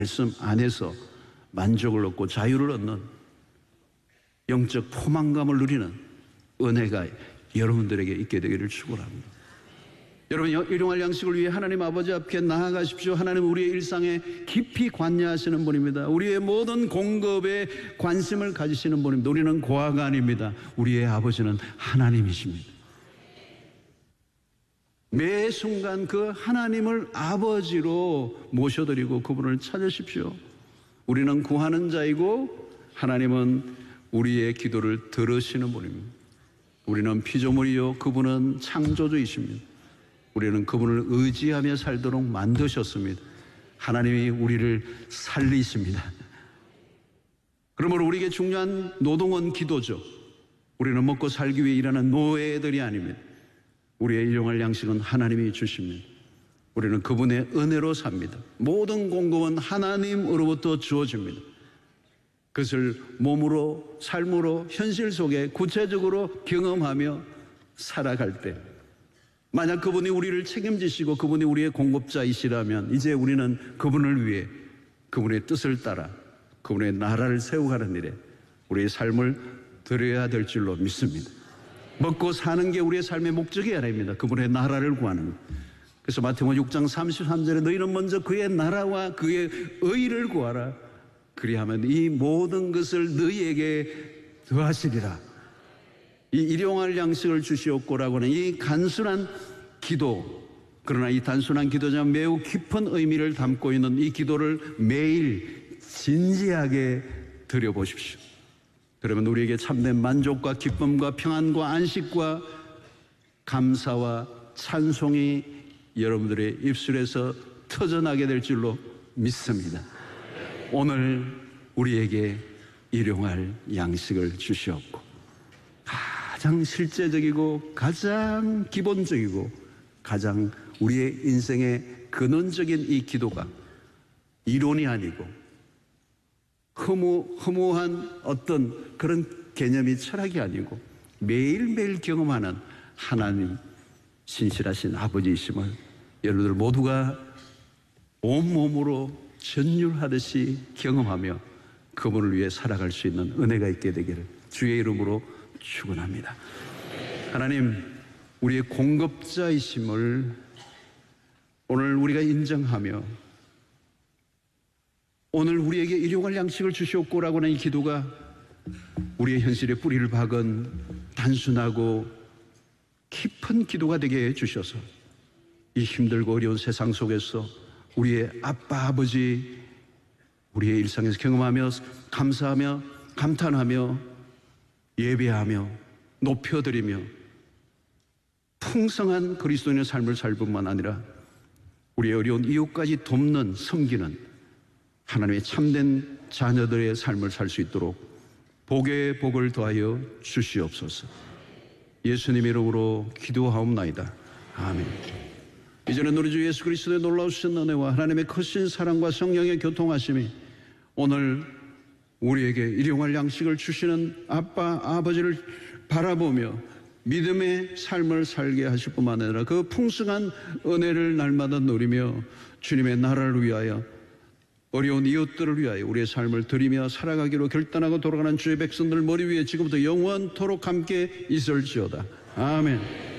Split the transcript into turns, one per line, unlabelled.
말씀 안에서 만족을 얻고 자유를 얻는 영적 포만감을 누리는 은혜가 여러분들에게 있게 되기를 축원합니다. 여러분, 일용할 양식을 위해 하나님 아버지 앞에 나아가십시오. 하나님 우리의 일상에 깊이 관여하시는 분입니다. 우리의 모든 공급에 관심을 가지시는 분입니다. 우리는 고아가 아닙니다. 우리의 아버지는 하나님이십니다. 매 순간 그 하나님을 아버지로 모셔드리고 그분을 찾으십시오. 우리는 구하는 자이고 하나님은 우리의 기도를 들으시는 분입니다. 우리는 피조물이요 그분은 창조주이십니다. 우리는 그분을 의지하며 살도록 만드셨습니다. 하나님이 우리를 살리십니다. 그러므로 우리에게 중요한 노동은 기도죠. 우리는 먹고 살기 위해 일하는 노예들이 아닙니다. 우리의 일용할 양식은 하나님이 주십니다. 우리는 그분의 은혜로 삽니다. 모든 공급은 하나님으로부터 주어집니다. 그것을 몸으로, 삶으로, 현실 속에 구체적으로 경험하며 살아갈 때, 만약 그분이 우리를 책임지시고 그분이 우리의 공급자이시라면 이제 우리는 그분을 위해 그분의 뜻을 따라 그분의 나라를 세워가는 일에 우리의 삶을 드려야 될 줄로 믿습니다. 먹고 사는 게 우리의 삶의 목적이 아닙니다. 그분의 나라를 구하는 것. 그래서 마태복음 6장 33절에 너희는 먼저 그의 나라와 그의 의를 구하라. 그리하면 이 모든 것을 너희에게 더하시리라. 이 일용할 양식을 주시옵고라고 하는 이 단순한 기도, 그러나 이 단순한 기도지만 매우 깊은 의미를 담고 있는 이 기도를 매일 진지하게 드려보십시오. 그러면 우리에게 참된 만족과 기쁨과 평안과 안식과 감사와 찬송이 여러분들의 입술에서 터져나게 될 줄로 믿습니다. 오늘 우리에게 일용할 양식을 주시옵고 가장 실제적이고 가장 기본적이고 가장 우리의 인생의 근원적인 이 기도가 이론이 아니고 허무한 어떤 그런 개념이 철학이 아니고 매일매일 경험하는 하나님 신실하신 아버지이심을 여러분들 모두가 온몸으로 전율하듯이 경험하며 그분을 위해 살아갈 수 있는 은혜가 있게 되기를 주의 이름으로 축원합니다. 하나님, 우리의 공급자이심을 오늘 우리가 인정하며 오늘 우리에게 일용할 양식을 주시옵고라고 하는 이 기도가 우리의 현실에 뿌리를 박은 단순하고 깊은 기도가 되게 해주셔서 이 힘들고 어려운 세상 속에서 우리의 아빠, 아버지 우리의 일상에서 경험하며 감사하며 감탄하며 예배하며 높여드리며 풍성한 그리스도인의 삶을 살 뿐만 아니라 우리의 어려운 이웃까지 돕는 섬기는 하나님의 참된 자녀들의 삶을 살 수 있도록 복에 복을 더하여 주시옵소서. 예수님 이름으로 기도하옵나이다. 아멘. 이제는 우리 주 예수 그리스도의 놀라우신 은혜와 하나님의 크신 사랑과 성령의 교통하심이 오늘 우리에게 일용할 양식을 주시는 아빠, 아버지를 바라보며 믿음의 삶을 살게 하실 뿐만 아니라 그 풍성한 은혜를 날마다 누리며 주님의 나라를 위하여 어려운 이웃들을 위하여 우리의 삶을 드리며 살아가기로 결단하고 돌아가는 주의 백성들 머리 위에 지금부터 영원토록 함께 있을지어다. 아멘.